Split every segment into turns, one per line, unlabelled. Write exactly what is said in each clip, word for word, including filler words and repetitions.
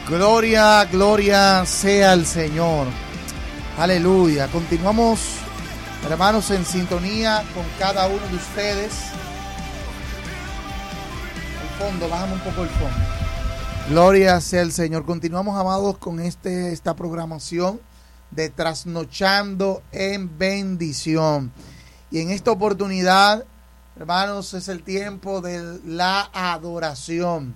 Gloria, gloria sea al Señor. Aleluya. Continuamos, hermanos, en sintonía con cada uno de ustedes. El fondo, bájame un poco el fondo. Gloria sea el Señor. Continuamos, amados, con este, esta programación de Trasnochando en Bendición. Y en esta oportunidad, hermanos, es el tiempo de la adoración.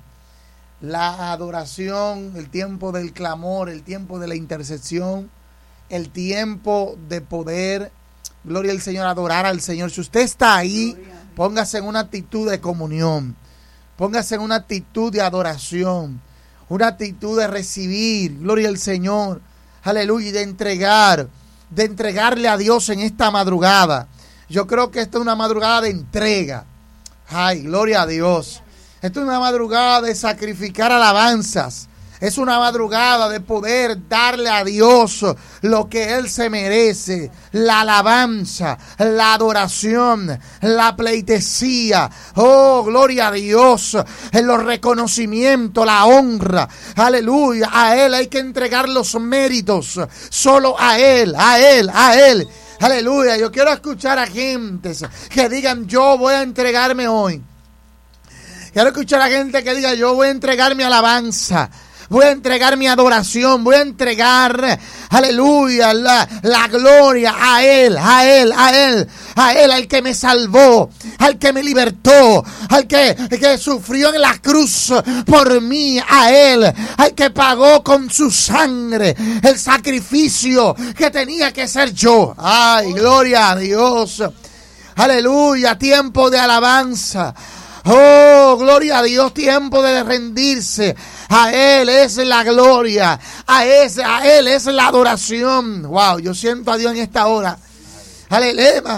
La adoración, el tiempo del clamor, el tiempo de la intercesión, el tiempo de poder, gloria al Señor, adorar al Señor. Si usted está ahí, póngase en una actitud de comunión, póngase en una actitud de adoración, una actitud de recibir, gloria al Señor, aleluya, y de entregar, de entregarle a Dios en esta madrugada. Yo creo que esta es una madrugada de entrega. Ay, gloria a Dios. Esta es una madrugada de sacrificar alabanzas. Es una madrugada de poder darle a Dios lo que Él se merece. La alabanza, la adoración, la pleitesía. Oh, gloria a Dios. En los reconocimientos, la honra. Aleluya. A Él hay que entregar los méritos. Solo a Él, a Él, a Él. Aleluya. Yo quiero escuchar a gentes que digan: yo voy a entregarme hoy. Quiero escuchar a gente que diga: yo voy a entregar mi alabanza, voy a entregar mi adoración, voy a entregar, aleluya, la, la gloria a Él, a Él, a Él, a Él, al que me salvó, al que me libertó, al que, que sufrió en la cruz por mí, a Él, al que pagó con su sangre el sacrificio que tenía que ser yo. Ay, gloria a Dios, aleluya, tiempo de alabanza. Oh, gloria a Dios, tiempo de rendirse. A Él es la gloria. A, ese, a Él es la adoración. Wow, yo siento a Dios en esta hora. Aleluya.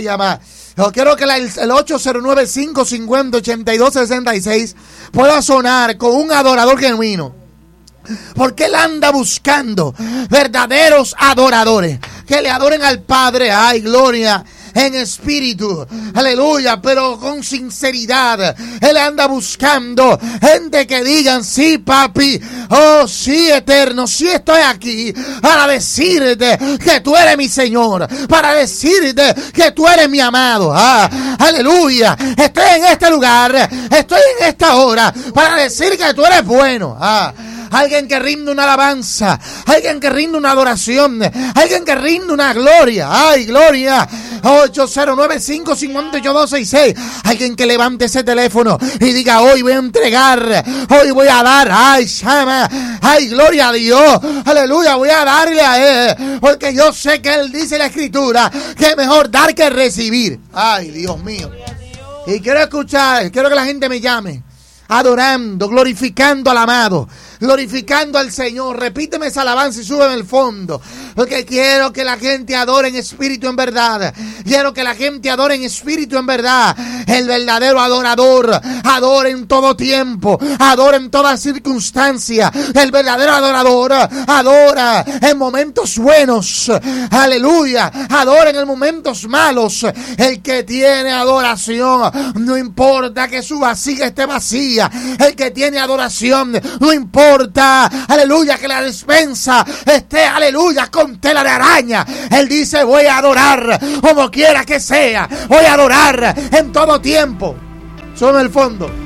Yo quiero que la, el ocho cero nueve, cinco cinco cero, ocho dos seis seis pueda sonar con un adorador genuino. Porque Él anda buscando verdaderos adoradores que le adoren al Padre. Ay, gloria. En espíritu, aleluya, pero con sinceridad. Él anda buscando gente que digan: sí, papi, oh, sí, eterno, sí estoy aquí para decirte que tú eres mi Señor, para decirte que tú eres mi amado. Ah, aleluya, estoy en este lugar, estoy en esta hora para decir que tú eres bueno. Ah, alguien que rinde una alabanza, alguien que rinde una adoración, alguien que rinde una gloria. Ay, gloria. ocho cero nueve, cinco cinco ocho dos seis seis. Alguien que levante ese teléfono y diga: hoy voy a entregar, hoy voy a dar. Ay, llama, ay, gloria a Dios, aleluya, voy a darle a Él, porque yo sé que Él dice en la Escritura que es mejor dar que recibir. Ay, Dios mío. Y quiero escuchar, quiero que la gente me llame, adorando, glorificando al amado, glorificando al Señor. Repíteme esa alabanza y súbeme el fondo, porque quiero que la gente adore en espíritu, en verdad. Quiero que la gente adore en espíritu, en verdad. El verdadero adorador adora en todo tiempo, adora en toda circunstancia. El verdadero adorador adora en momentos buenos, aleluya, adora en los momentos malos. El que tiene adoración, no importa que su vasija esté vacía. El que tiene adoración, no importa, aleluya, que la despensa esté, aleluya, con tela de araña. Él dice: voy a adorar como quiera que sea, voy a adorar en todo tiempo. Solo en el fondo.